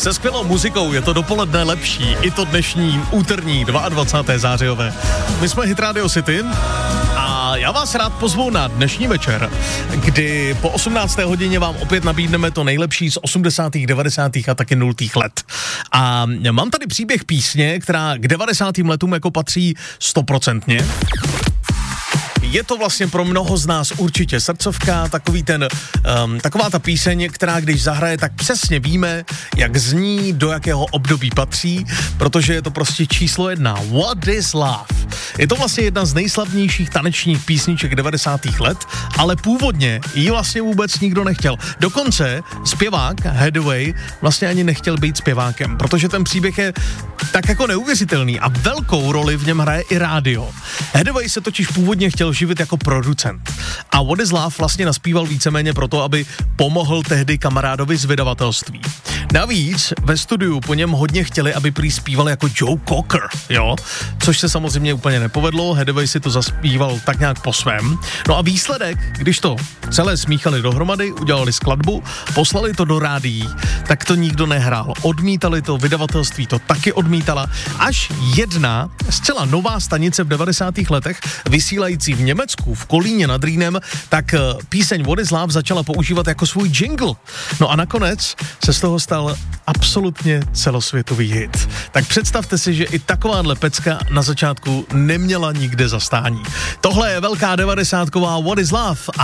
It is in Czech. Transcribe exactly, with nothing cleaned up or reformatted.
Se skvělou muzikou je to dopoledne lepší, i to dnešní úterní dvacátého druhého zářijové. My jsme Hit Radio City a já vás rád pozvu na dnešní večer, kdy po osmnácté hodině vám opět nabídneme to nejlepší z osmdesátých, devadesátých a taky nultých let. A mám tady příběh písně, která k devadesátým letům jako patří stoprocentně. Je to vlastně pro mnoho z nás určitě srdcovka, takový ten, um, taková ta píseň, která když zahraje, tak přesně víme, jak zní, do jakého období patří, protože je to prostě číslo jedna. What is Love? Je to vlastně jedna z nejslavnějších tanečních písniček devadesátých let, ale původně ji vlastně vůbec nikdo nechtěl. Dokonce zpěvák Hathaway vlastně ani nechtěl být zpěvákem, protože ten příběh je tak jako neuvěřitelný a velkou roli v něm hraje i rádio. Hathaway se totiž původně chtěl živit jako producent. A What is Love vlastně naspíval víceméně proto, aby pomohl tehdy kamarádovi z vydavatelství. Navíc ve studiu po něm hodně chtěli, aby prý zpíval jako Joe Cocker, jo? Což se samozřejmě úplně nepovedlo, Hathaway si to zaspíval tak nějak po svém. No a výsledek, když to celé smíchali dohromady, udělali skladbu, poslali to do rádií, tak to nikdo nehrál. Odmítali to, vydavatelství to taky odmítala, až jedna zcela nová stanice v devadesátých letech, vysílající v Německu, v Kolíně nad Rýnem, tak píseň What is Love začala používat jako svůj jingle. No a nakonec se z toho stal absolutně celosvětový hit. Tak představte si, že i takováhle pecka na začátku neměla nikde zastání. Tohle je velká devadesátková What is Love